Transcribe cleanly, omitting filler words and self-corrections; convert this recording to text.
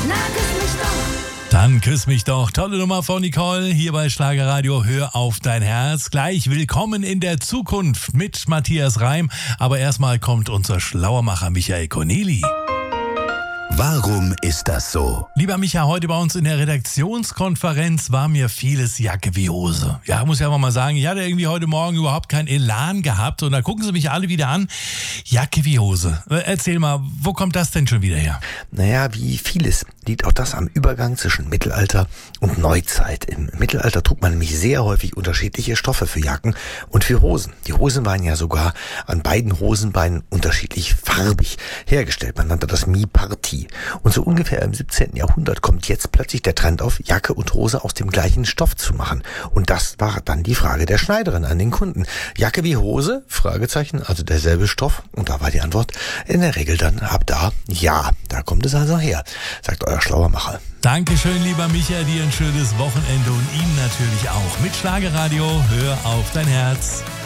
Na, küss mich doch. Dann küss mich doch. Tolle Nummer von Nicole hier bei Schlagerradio. Hör auf dein Herz. Gleich willkommen in der Zukunft mit Matthias Reim. Aber erstmal kommt unser Schlauermacher Michael Corneli. Warum ist das so? Lieber Micha, heute bei uns in der Redaktionskonferenz war mir vieles Jacke wie Hose. Ja, muss ja mal sagen, ich hatte irgendwie heute Morgen überhaupt keinen Elan gehabt. Und da gucken sie mich alle wieder an. Jacke wie Hose. Erzähl mal, wo kommt das denn schon wieder her? Naja, wie vieles liegt auch das am Übergang zwischen Mittelalter und Neuzeit. Im Mittelalter trug man nämlich sehr häufig unterschiedliche Stoffe für Jacken und für Hosen. Die Hosen waren ja sogar an beiden Hosenbeinen unterschiedlich farbig hergestellt. Man nannte das Mi-Parti. Und so ungefähr im 17. Jahrhundert kommt jetzt plötzlich der Trend auf, Jacke und Hose aus dem gleichen Stoff zu machen. Und das war dann die Frage der Schneiderin an den Kunden. Jacke wie Hose? Fragezeichen, also derselbe Stoff. Und da war die Antwort in der Regel dann ab da, ja, da kommt es also her, sagt euer Schlauermacher. Dankeschön, lieber Micha, dir ein schönes Wochenende und Ihnen natürlich auch. Mit Schlagerradio, hör auf dein Herz.